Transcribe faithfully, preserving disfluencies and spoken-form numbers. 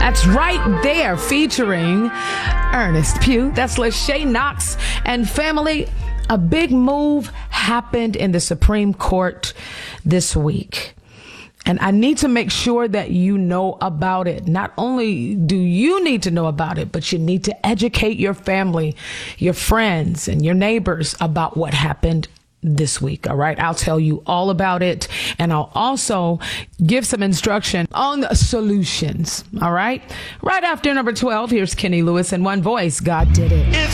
That's right there, featuring Ernest Pugh. That's Lachey Knox and family. A big move happened in the Supreme Court this week. And I need to make sure that you know about it. Not only do you need to know about it, but you need to educate your family, your friends, and your neighbors about what happened this week. All right. I'll tell you all about it. And I'll also give some instruction on the solutions. All right. Right after number twelve, here's Kenny Lewis and One Voice. God Did It.